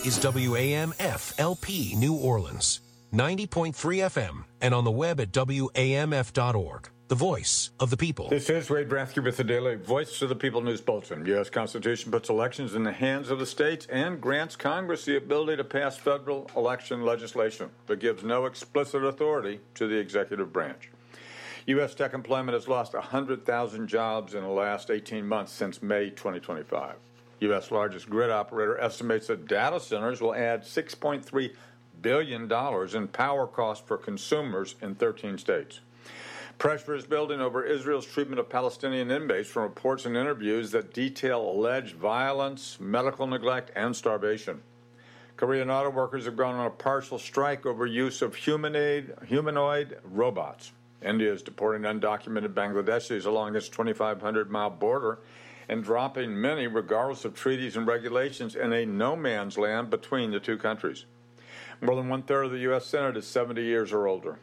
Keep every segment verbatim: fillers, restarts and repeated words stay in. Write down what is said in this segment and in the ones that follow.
is W A M F L P New Orleans, ninety point three F M, and on the web at W A M F dot org. The voice of the people. This is Wade Brathke with the Daily Voice of the People News Bulletin. The U S Constitution puts elections in the hands of the states and grants Congress the ability to pass federal election legislation, but gives no explicit authority to the executive branch. U S tech employment has lost one hundred thousand jobs in the last eighteen months since May twenty twenty-five. U S largest grid operator estimates that data centers will add six point three billion dollars in power costs for consumers in thirteen states. Pressure is building over Israel's treatment of Palestinian inmates from reports and interviews that detail alleged violence, medical neglect, and starvation. Korean auto workers have gone on a partial strike over use of humanoid, humanoid robots. India is deporting undocumented Bangladeshis along its twenty-five hundred mile border and dropping many, regardless of treaties and regulations, in a no-man's land between the two countries. More than one-third of the U S Senate is seventy years or older.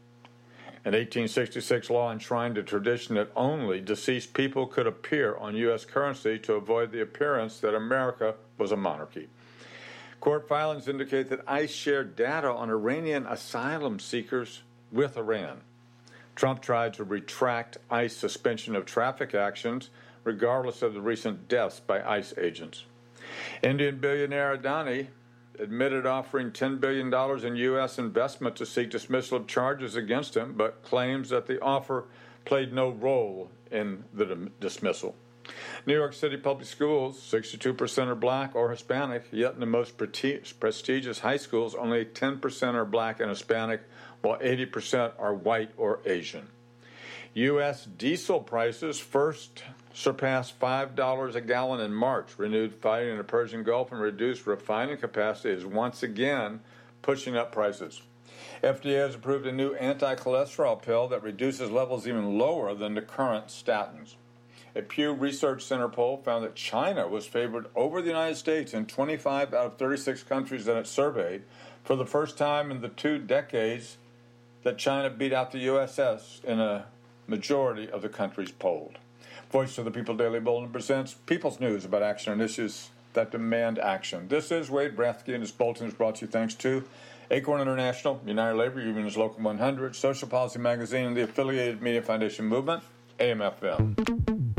An eighteen sixty-six law enshrined a tradition that only deceased people could appear on U S currency to avoid the appearance that America was a monarchy. Court filings indicate that ICE shared data on Iranian asylum seekers with Iran. Trump tried to retract ICE suspension of traffic actions, regardless of the recent deaths by ICE agents. Indian billionaire Adani admitted offering ten billion dollars in U S investment to seek dismissal of charges against him, but claims that the offer played no role in the dismissal. New York City public schools, sixty-two percent are black or Hispanic, yet in the most prestigious high schools, only ten percent are black and Hispanic, while eighty percent are white or Asian. U S diesel prices first surpassed five dollars a gallon in March. Renewed fighting in the Persian Gulf and reduced refining capacity is once again pushing up prices. F D A has approved a new anti-cholesterol pill that reduces levels even lower than the current statins. A Pew Research Center poll found that China was favored over the United States in twenty-five out of thirty-six countries that it surveyed, for the first time in the two decades that China beat out the U S S in a majority of the countries polled. Voice of the People Daily Bulletin presents People's News about action on issues that demand action. This is Wade Brathke, and this bulletin is brought to you thanks to Acorn International, United Labor Union's Local one hundred, Social Policy Magazine, and the affiliated Media Foundation Movement, A M F M.